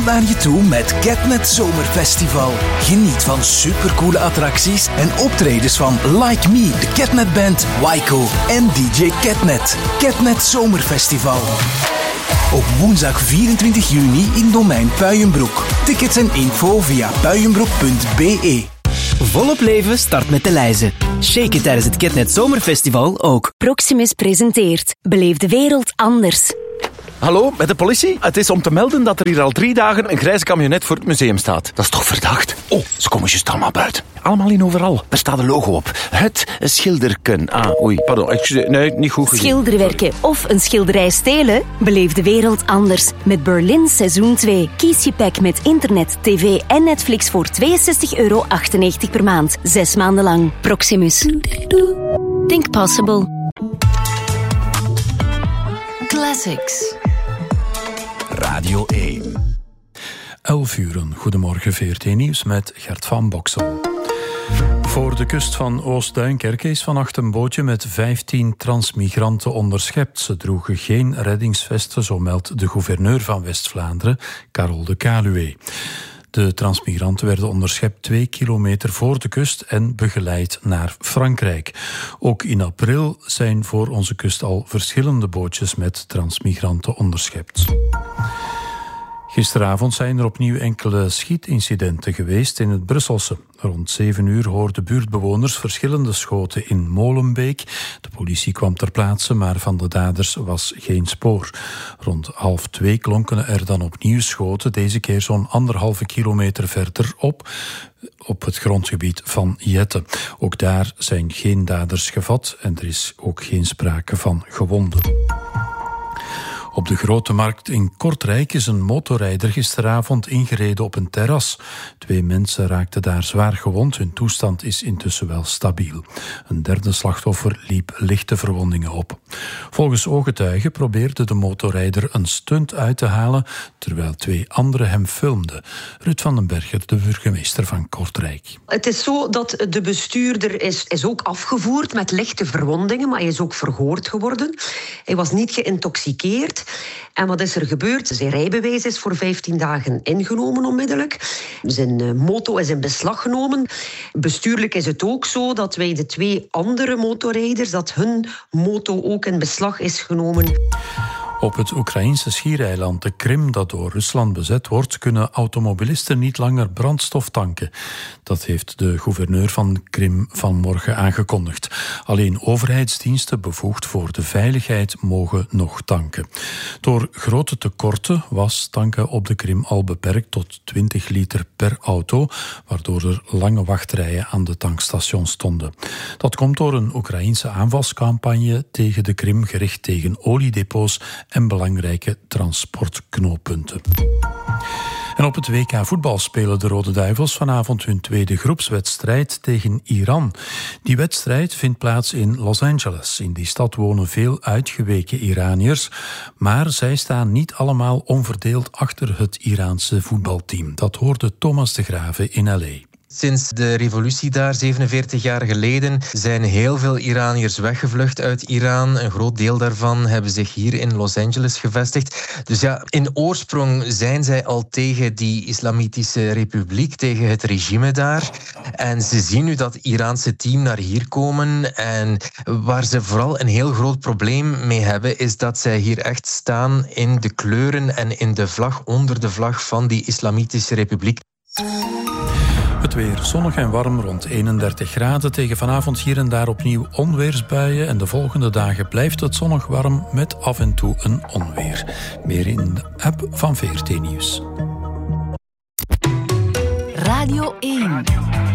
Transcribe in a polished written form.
naar je toe met Catnet Zomerfestival. Geniet van supercoole attracties en optredens van Like Me, de Catnet Band, Waiko en DJ Catnet. Catnet Zomerfestival. Op woensdag 24 juni in Domein Puijenbroek. Tickets en info via puijenbroek.be. Volop leven start met de lijzen. Shake it tijdens het Catnet Zomerfestival ook. Proximus presenteert Beleef de wereld anders. Hallo, met de politie? Het is om te melden dat er hier al 3 dagen een grijze camionet voor het museum staat. Dat is toch verdacht? Oh, ze komen juist allemaal buiten. Allemaal in overal. Er staat een logo op. Het schilderken. Pardon. Nee, niet goed gezien. Schilderwerken of een schilderij stelen? Beleef de wereld anders. Met Berlin Seizoen 2. Kies je pack met internet, tv en Netflix voor €62,98 per maand. 6 maanden lang. Proximus. Think possible. Classics. Radio 1. 11 uur, goedemorgen VRT Nieuws met Gert van Boksel. Voor de kust van Oost-Duinkerke is vannacht een bootje met 15 transmigranten onderschept. Ze droegen geen reddingsvesten, zo meldt de gouverneur van West-Vlaanderen, Carol de Caluwe. De transmigranten werden onderschept 2 kilometer voor de kust en begeleid naar Frankrijk. Ook in april zijn voor onze kust al verschillende bootjes met transmigranten onderschept. Gisteravond zijn er opnieuw enkele schietincidenten geweest in het Brusselse. Rond 7 uur hoorden buurtbewoners verschillende schoten in Molenbeek. De politie kwam ter plaatse, maar van de daders was geen spoor. Rond 1:30 klonken er dan opnieuw schoten, deze keer zo'n 1,5 kilometer verderop, op het grondgebied van Jette. Ook daar zijn geen daders gevat en er is ook geen sprake van gewonden. Op de Grote Markt in Kortrijk is een motorrijder gisteravond ingereden op een terras. 2 mensen raakten daar zwaar gewond. Hun toestand is intussen wel stabiel. Een derde slachtoffer liep lichte verwondingen op. Volgens ooggetuigen probeerde de motorrijder een stunt uit te halen, terwijl 2 anderen hem filmden. Ruud van den Berger, de burgemeester van Kortrijk. Het is zo dat de bestuurder is ook afgevoerd met lichte verwondingen, maar hij is ook verhoord geworden. Hij was niet geïntoxiceerd. En wat is er gebeurd? Zijn rijbewijs is voor 15 dagen ingenomen onmiddellijk. Zijn moto is in beslag genomen. Bestuurlijk is het ook zo dat wij de 2 andere motorrijders, dat hun moto ook in beslag is genomen. Op het Oekraïnse schiereiland de Krim, dat door Rusland bezet wordt, kunnen automobilisten niet langer brandstof tanken. Dat heeft de gouverneur van Krim vanmorgen aangekondigd. Alleen overheidsdiensten bevoegd voor de veiligheid mogen nog tanken. Door grote tekorten was tanken op de Krim al beperkt tot 20 liter per auto, waardoor er lange wachtrijen aan de tankstation stonden. Dat komt door een Oekraïnse aanvalscampagne tegen de Krim, gericht tegen oliedepots en belangrijke transportknooppunten. En op het WK voetbal spelen de Rode Duivels vanavond hun tweede groepswedstrijd tegen Iran. Die wedstrijd vindt plaats in Los Angeles. In die stad wonen veel uitgeweken Iraniërs, maar zij staan niet allemaal onverdeeld achter het Iraanse voetbalteam. Dat hoorde Thomas de Grave in L.A. Sinds de revolutie daar, 47 jaar geleden, zijn heel veel Iraniërs weggevlucht uit Iran. Een groot deel daarvan hebben zich hier in Los Angeles gevestigd. Dus ja, in oorsprong zijn zij al tegen die Islamitische Republiek, tegen het regime daar. En ze zien nu dat Iraanse team naar hier komen. En waar ze vooral een heel groot probleem mee hebben, is dat zij hier echt staan in de kleuren en in de vlag, onder de vlag van die Islamitische Republiek. Het weer zonnig en warm rond 31 graden. Tegen vanavond hier en daar opnieuw onweersbuien. En de volgende dagen blijft het zonnig warm met af en toe een onweer. Meer in de app van VRT Nieuws. Radio 1.